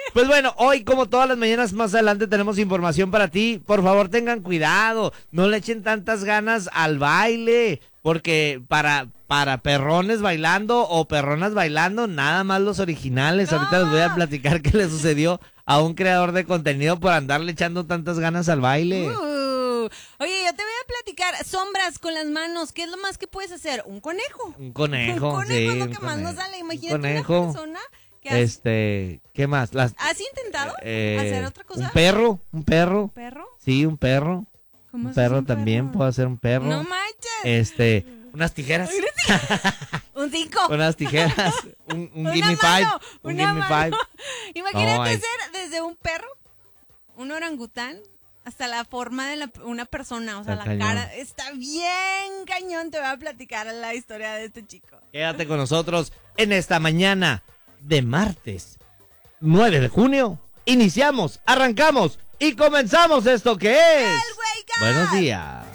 Pues bueno, hoy como todas las mañanas más adelante tenemos información para ti. Por favor tengan cuidado, no le echen tantas ganas al baile, porque para perrones bailando o perronas bailando, nada más los originales. Ahorita les voy a platicar qué le sucedió a un creador de contenido por andarle echando tantas ganas al baile. Oye, yo te voy a platicar sombras con las manos. ¿Qué es lo más que puedes hacer? Un conejo. Un conejo, sí, es lo un que más nos conejo. sale. Imagínate Un conejo. una persona que ¿qué más? ¿Has intentado hacer otra cosa? Un perro. ¿Un perro? Sí, un perro. ¿Cómo Un haces perro un también, perro? puedo hacer un perro. No manches. Unas tijeras. Un 5. Unas tijeras. Un Una gimme five. mano, Un una gimme mano. five. Imagínate No, ser desde un perro, un orangután, hasta la forma de una persona, o sea, Está la cañón. cara. Está bien cañón. Te voy a platicar la historia de este chico. Quédate con nosotros en esta mañana de martes 9 de junio. Iniciamos, arrancamos y comenzamos esto que es. ¡El Wake Up! Buenos días.